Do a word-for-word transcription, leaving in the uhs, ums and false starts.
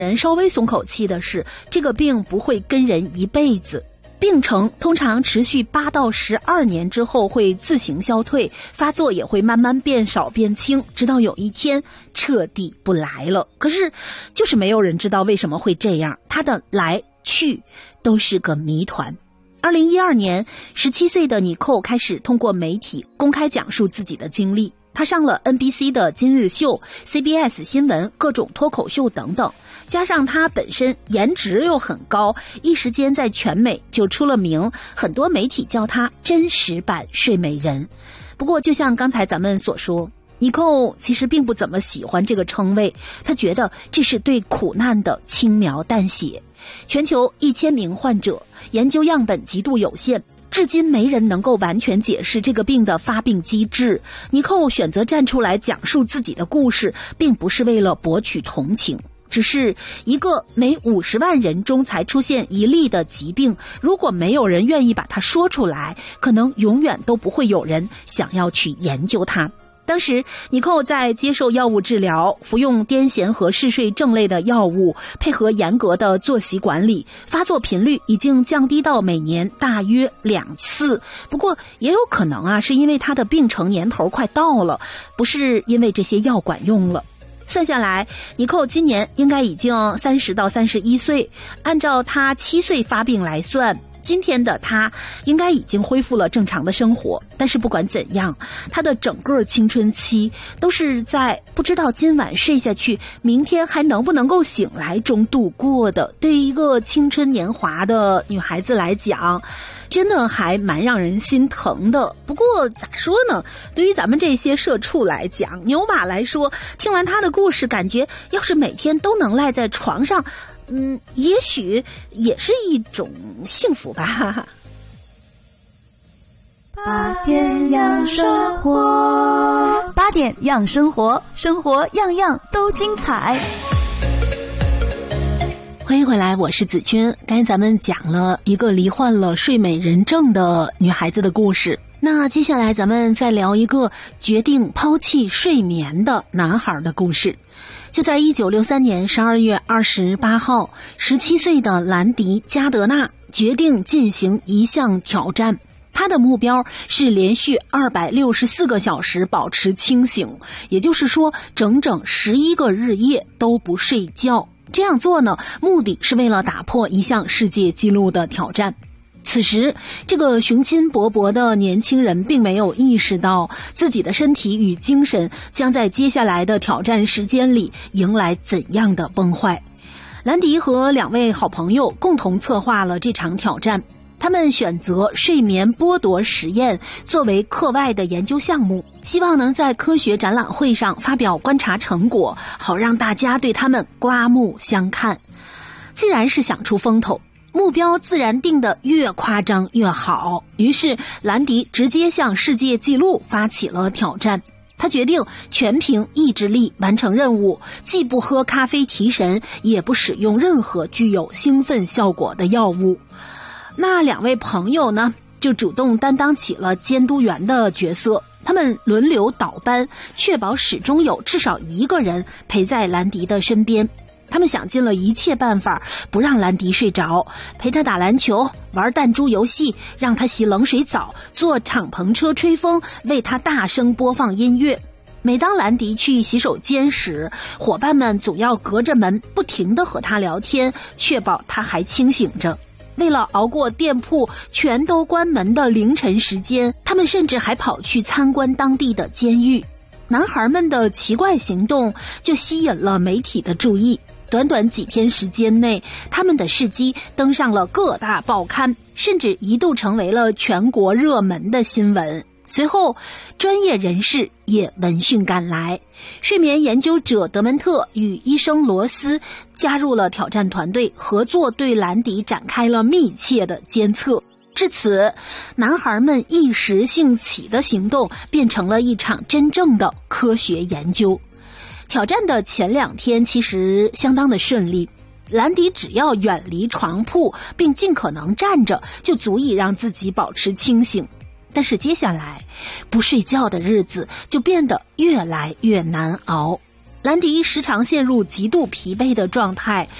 人稍微松口气的是，这个病不会跟人一辈子，病程通常持续八到十二年之后会自行消退，发作也会慢慢变少变轻，直到有一天彻底不来了。可是就是没有人知道为什么会这样，它的来去都是个谜团。二零一二年，十七岁的妮蔻开始通过媒体公开讲述自己的经历。她上了 N B C 的今日秀、C B S 新闻、各种脱口秀等等，加上她本身颜值又很高，一时间在全美就出了名，很多媒体叫她真实版睡美人。不过就像刚才咱们所说，妮蔻其实并不怎么喜欢这个称谓，她觉得这是对苦难的轻描淡写。全球一千名患者，研究样本极度有限，至今没人能够完全解释这个病的发病机制。妮蔻选择站出来讲述自己的故事，并不是为了博取同情，只是一个每五十万人中才出现一例的疾病，如果没有人愿意把它说出来，可能永远都不会有人想要去研究它。当时妮蔻在接受药物治疗，服用癫痫和嗜睡症类的药物，配合严格的作息管理，发作频率已经降低到每年大约两次。不过也有可能啊，是因为她的病程年头快到了，不是因为这些药管用了。算下来，妮蔻今年应该已经三十到三十一岁，按照她七岁发病来算，今天的她应该已经恢复了正常的生活。但是不管怎样，她的整个青春期都是在不知道今晚睡下去明天还能不能够醒来中度过的。对于一个青春年华的女孩子来讲，真的还蛮让人心疼的。不过咋说呢，对于咱们这些社畜来讲，牛马来说，听完她的故事，感觉要是每天都能赖在床上，嗯，也许也是一种幸福吧。 八点养生活，八点养生活，生活样样都精彩。 欢迎回来，我是子君。刚才咱们讲了一个罹患了睡美人症的女孩子的故事，那接下来咱们再聊一个决定抛弃睡眠的男孩的故事。就在一九六三年十二月二十八号，十七岁的兰迪·加德纳决定进行一项挑战。他的目标是连续二百六十四个小时保持清醒，也就是说整整十一个日夜都不睡觉。这样做呢，目的是为了打破一项世界纪录的挑战。此时，这个雄心勃勃的年轻人并没有意识到自己的身体与精神将在接下来的挑战时间里迎来怎样的崩坏。兰迪和两位好朋友共同策划了这场挑战，他们选择睡眠剥夺实验作为课外的研究项目，希望能在科学展览会上发表观察成果，好让大家对他们刮目相看。既然是想出风头，目标自然定得越夸张越好。于是兰迪直接向世界纪录发起了挑战。他决定全凭意志力完成任务，既不喝咖啡提神，也不使用任何具有兴奋效果的药物。那两位朋友呢，就主动担当起了监督员的角色，他们轮流倒班，确保始终有至少一个人陪在兰迪的身边。他们想尽了一切办法不让兰迪睡着，陪他打篮球，玩弹珠游戏，让他洗冷水澡，坐敞篷车吹风，为他大声播放音乐。每当兰迪去洗手间时，伙伴们总要隔着门不停地和他聊天，确保他还清醒着。为了熬过店铺全都关门的凌晨时间，他们甚至还跑去参观当地的监狱。男孩们的奇怪行动就吸引了媒体的注意，短短几天时间内，他们的事迹登上了各大报刊，甚至一度成为了全国热门的新闻。随后，专业人士也闻讯赶来，睡眠研究者德门特与医生罗斯加入了挑战团队，合作对兰迪展开了密切的监测。至此，男孩们一时兴起的行动变成了一场真正的科学研究。挑战的前两天其实相当的顺利，兰迪只要远离床铺并尽可能站着，就足以让自己保持清醒。但是接下来不睡觉的日子就变得越来越难熬。 兰迪时常陷入极度疲惫的状态，